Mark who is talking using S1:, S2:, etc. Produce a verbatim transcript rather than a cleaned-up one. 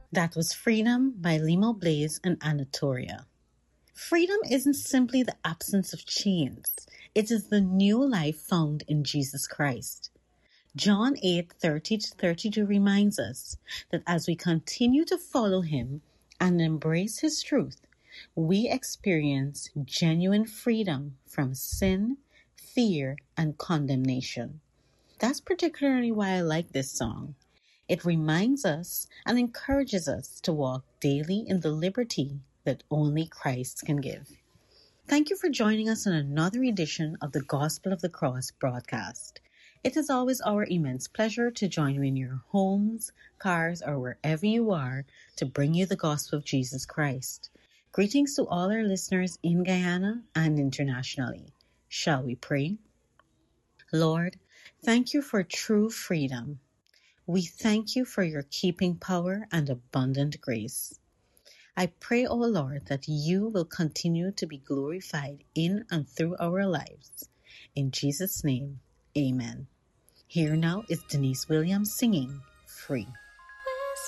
S1: That was Freedom by Limo Blaze and Anatoria. Freedom isn't simply the absence of chains. It is the new life found in Jesus Christ. John eight thirty to thirty-two reminds us that as we continue to follow him and embrace his truth, we experience genuine freedom from sin, fear, and condemnation. That's particularly why I like this song. It reminds us and encourages us to walk daily in the liberty that only Christ can give. Thank you for joining us on another edition of the Gospel of the Cross broadcast. It is always our immense pleasure to join you in your homes, cars, or wherever you are to bring you the gospel of Jesus Christ. Greetings to all our listeners in Guyana and internationally. Shall we pray? Lord, thank you for true freedom. We thank you for your keeping power and abundant grace. I pray, O Lord, that you will continue to be glorified in and through our lives. In Jesus' name, amen. Here now is Denise Williams singing Free.